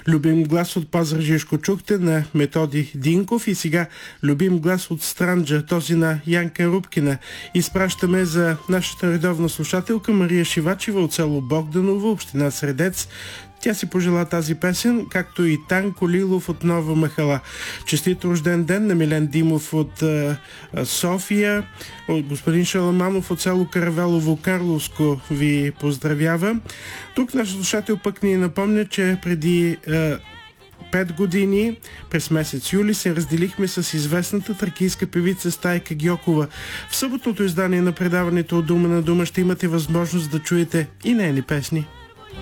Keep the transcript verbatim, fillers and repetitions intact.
Любим глас от Пазарджишко чухте на Методи Динков и сега любим глас от Странджа, този на Янка Рубкина. Изпращаме за нашата редовна слушателка Мария Шивачева от село Богданово, община Средец. Тя си пожела тази песен, както и Танко Лилов от Нова махала. Честит рожден ден на Милен Димов от а, София. От господин Шаламанов от село Каравелово, Карловско ви поздравява. Тук наш слушател пък ни напомня, че преди а, пет години, през месец юли, се разделихме с известната тракийска певица Стайка Гьокова. В съботното издание на предаването от Дума на дума ще имате възможност да чуете и нейни песни.